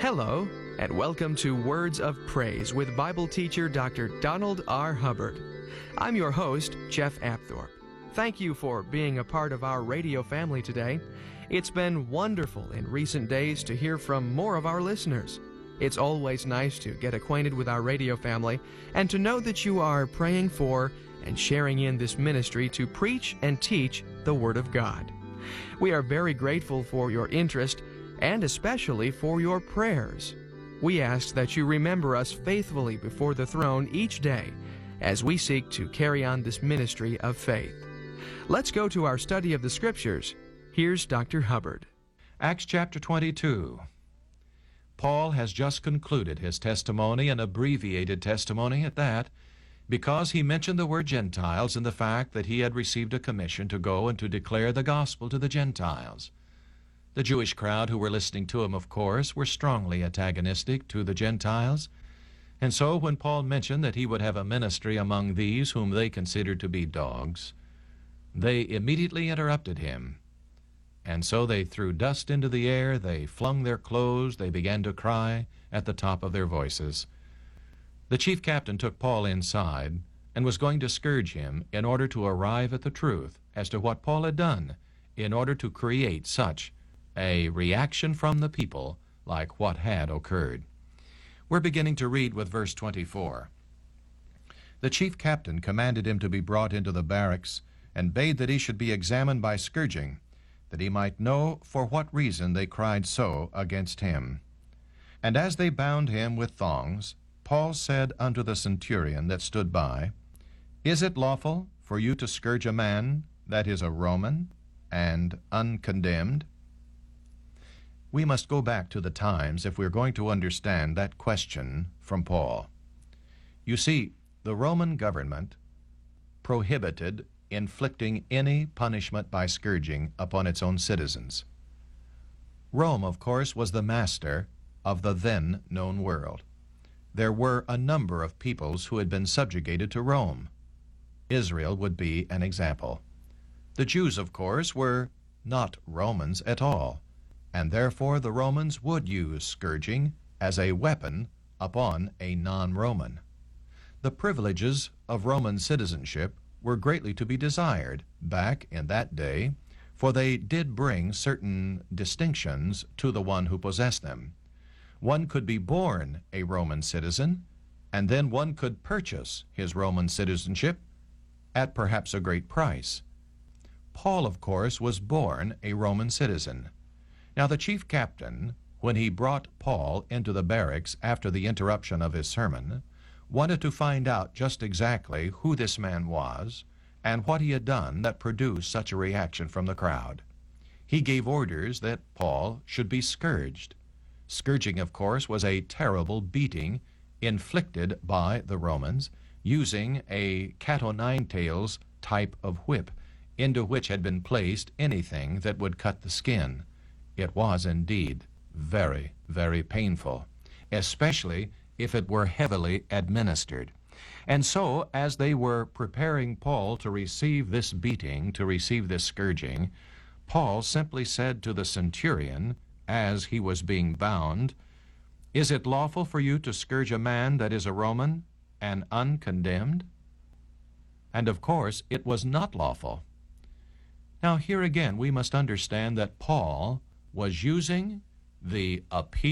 Hello, and welcome to Words of Praise with Bible teacher Dr. Donald R. Hubbard. I'm your host, Jeff Apthorpe. Thank you for being a part of our radio family today. It's been wonderful in recent days to hear from more of our listeners. It's always nice to get acquainted with our radio family and to know that you are praying for and sharing in this ministry to preach and teach the Word of God. We are very grateful for your interest and especially for your prayers. We ask that you remember us faithfully before the throne each day as we seek to carry on this ministry of faith. Let's go to our study of the Scriptures. Here's Dr. Hubbard. Acts chapter 22. Paul has just concluded his testimony, an abbreviated testimony at that, because he mentioned the word Gentiles and the fact that he had received a commission to go and to declare the gospel to the Gentiles. The Jewish crowd who were listening to him, of course, were strongly antagonistic to the Gentiles. And so when Paul mentioned that he would have a ministry among these whom they considered to be dogs, they immediately interrupted him. And so they threw dust into the air, they flung their clothes, they began to cry at the top of their voices. The chief captain took Paul inside and was going to scourge him in order to arrive at the truth as to what Paul had done in order to create such a reaction from the people like what had occurred. We're beginning to read with verse 24. The chief captain commanded him to be brought into the barracks and bade that he should be examined by scourging, that he might know for what reason they cried so against him. And as they bound him with thongs, Paul said unto the centurion that stood by, Is it lawful for you to scourge a man that is a Roman and uncondemned? We must go back to the times if we're going to understand that question from Paul. You see, the Roman government prohibited inflicting any punishment by scourging upon its own citizens. Rome, of course, was the master of the then known world. There were a number of peoples who had been subjugated to Rome. Israel would be an example. The Jews, of course, were not Romans at all, and therefore the Romans would use scourging as a weapon upon a non-Roman. The privileges of Roman citizenship were greatly to be desired back in that day, for they did bring certain distinctions to the one who possessed them. One could be born a Roman citizen, and then one could purchase his Roman citizenship at perhaps a great price. Paul, of course, was born a Roman citizen. Now the chief captain, when he brought Paul into the barracks after the interruption of his sermon, wanted to find out just exactly who this man was and what he had done that produced such a reaction from the crowd. He gave orders that Paul should be scourged. Scourging, of course, was a terrible beating inflicted by the Romans using a cat-o'-nine-tails type of whip into which had been placed anything that would cut the skin. It was indeed very, very painful, especially if it were heavily administered. And so, as they were preparing Paul to receive this beating, to receive this scourging, Paul simply said to the centurion, as he was being bound, Is it lawful for you to scourge a man that is a Roman and uncondemned? And of course, it was not lawful. Now, here again, we must understand that Paul was using the appeal